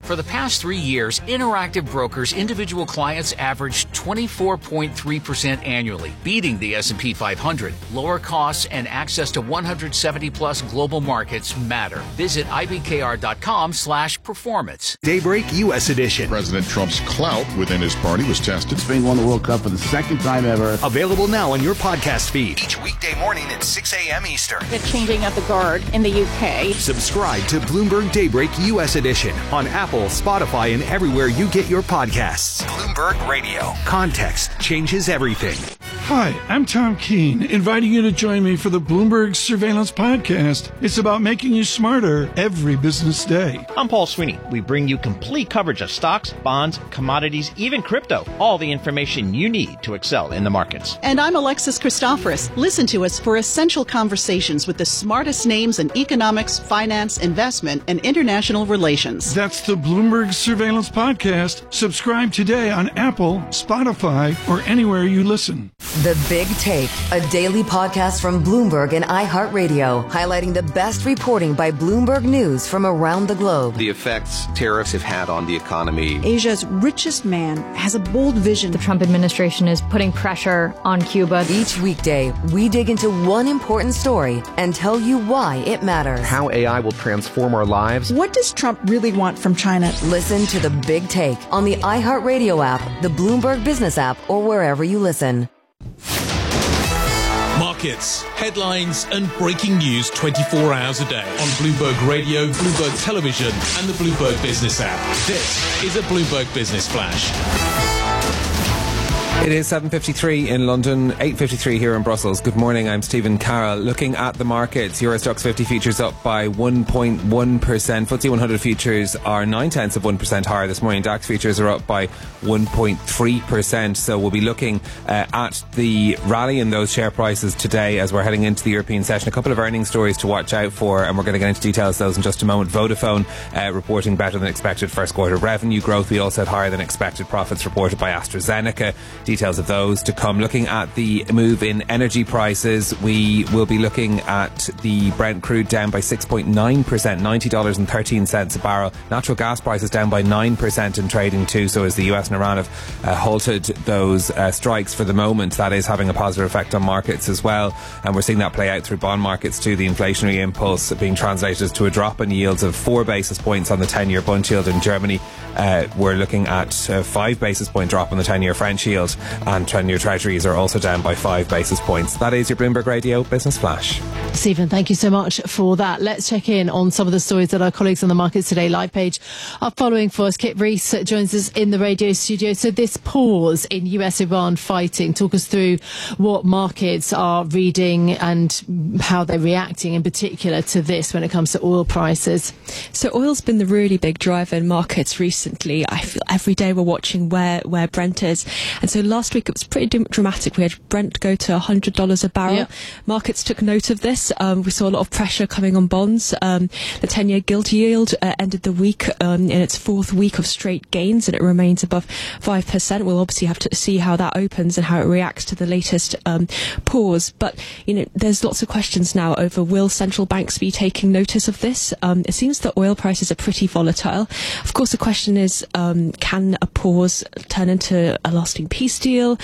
For the past 3 years, Interactive Brokers individual clients averaged 24.3% annually, beating the S&P 500. Lower costs and access to 170-plus global markets matter. Visit ibkr.com/performance. Daybreak U.S. edition. President Trump's clout within his party was tested. Spain won the World Cup for the second time ever. Available now on your podcast feed. Each weekday morning at 6 a.m. Eastern. The changing of the guard in the UK. Subscribe to Bloomberg Daybreak U.S. edition on Apple, Spotify, and everywhere you get your podcasts. Bloomberg Radio. Context changes everything. Hi, I'm Tom Keene, inviting you to join me for the Bloomberg Surveillance Podcast. It's about making you smarter every business day. I'm Paul Sweeney. We bring you complete coverage of stocks, bonds, commodities, even crypto. All the information you need to excel in the markets. And I'm Alexis Christoforous. Listen to us for essential conversations with the smartest names in economics, finance, investment, and international relations. That's the Bloomberg Surveillance Podcast. Subscribe today on Apple, Spotify, or anywhere you listen. The Big Take, a daily podcast from Bloomberg and iHeartRadio, highlighting the best reporting by Bloomberg News from around the globe. The effects tariffs have had on the economy. Asia's richest man has a bold vision. The Trump administration is putting pressure on Cuba. Each weekday, we dig into one important story and tell you why it matters. How AI will transform our lives. What does Trump really want from China? Listen to The Big Take on the iHeartRadio app, the Bloomberg Business app, or wherever you listen. Markets, headlines and breaking news 24 hours a day on Bloomberg Radio, Bloomberg Television and the Bloomberg Business app. This is a Bloomberg Business Flash. It is 7:53 in London, 8:53 here in Brussels. Good morning, I'm Stephen Carroll. Looking at the markets, Euro Stoxx 50 futures up by 1.1%. FTSE 100 futures are 0.9% higher this morning. DAX futures are up by 1.3%. So we'll be looking at the rally in those share prices today as we're heading into the European session. A couple of earnings stories to watch out for, and we're going to get into details of those in just a moment. Vodafone reporting better than expected first quarter revenue growth. We also had higher than expected profits reported by AstraZeneca. Details of those to come. Looking at the move in energy prices, we will be looking at the Brent crude down by 6.9%, $90.13 a barrel. Natural gas prices down by 9% in trading too. So as the US and Iran have halted those strikes for the moment, that is having a positive effect on markets as well. And we're seeing that play out through bond markets too. The inflationary impulse being translated to a drop in yields of 4 basis points on the 10-year Bund yield in Germany. We're looking at a 5 basis point drop on the 10-year French yield, and 10-year treasuries are also down by 5 basis points. That is your Bloomberg Radio Business Flash. Stephen, thank you so much for that. Let's check in on some of the stories that our colleagues on the Markets Today live page are following for us. Kit Rees joins us in the radio studio. So this pause in US-Iran fighting, talk us through what markets are reading and how they're reacting in particular to this when it comes to oil prices. So oil's been the really big driver in markets recently. I feel every day we're watching where Brent is. And so last week it was pretty dramatic. We had Brent go to $100 a barrel. Yep. Markets took note of this. We saw a lot of pressure coming on bonds. The 10-year gilt yield ended the week in its fourth week of straight gains, and it remains above 5%. We'll obviously have to see how that opens and how it reacts to the latest pause. But there's lots of questions now over will central banks be taking notice of this. It seems that oil prices are pretty volatile. Of course, the question is, can a pause turn into a lasting peace deal?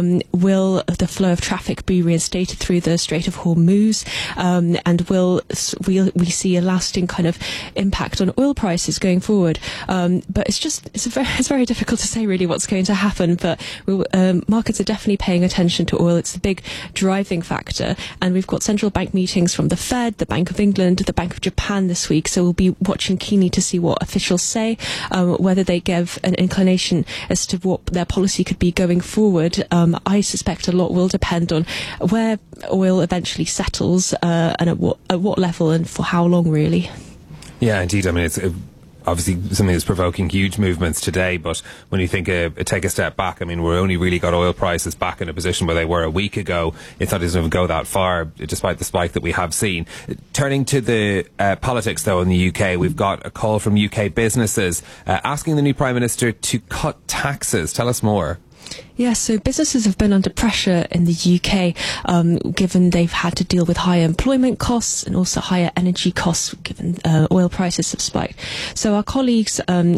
Will the flow of traffic be reinstated through the Strait of Hormuz? And will we see a lasting kind of impact on oil prices going forward? But it's very difficult to say really what's going to happen. But markets are definitely paying attention to oil. It's the big driving factor. And we've got central bank meetings from the Fed, the Bank of England, the Bank of Japan this week. So we'll be watching keenly to see what officials say, whether they give an inclination as to what their policy could be going forward. I suspect a lot will depend on where oil eventually settles and at what level and for how long, really. Yeah, indeed. I mean, it's obviously something that's provoking huge movements today, but when you take a step back, I mean, we're only really got oil prices back in a position where they were a week ago. It's not doesn't even go that far, despite the spike that we have seen. Turning to the politics, though, in the UK, we've got a call from UK businesses asking the new Prime Minister to cut taxes. Tell us more. Yes, so businesses have been under pressure in the UK, given they've had to deal with higher employment costs and also higher energy costs, given oil prices have spiked. So our colleagues